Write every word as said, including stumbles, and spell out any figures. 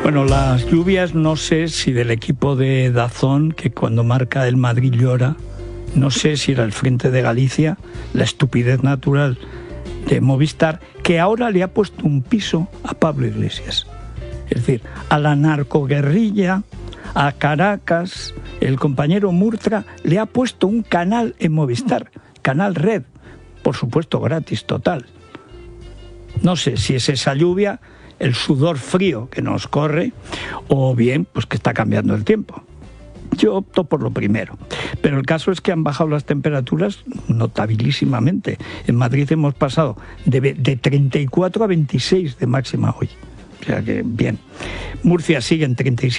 Bueno, las lluvias, no sé si del equipo de Dazón, que cuando marca el Madrid llora, no sé si era el Frente de Galicia, la estupidez natural de Movistar, que ahora le ha puesto un piso a Pablo Iglesias. Es decir, a la narcoguerrilla, a Caracas, el compañero Murtra le ha puesto un canal en Movistar, Canal Red, por supuesto gratis, total. No sé si es esa lluvia, el sudor frío que nos corre, o bien pues que está cambiando el tiempo. Yo opto por lo primero. Pero el caso es que han bajado las temperaturas notabilísimamente. En Madrid hemos pasado de, de treinta y cuatro a veintiséis de máxima hoy. O sea que bien. Murcia sigue en treinta y siete.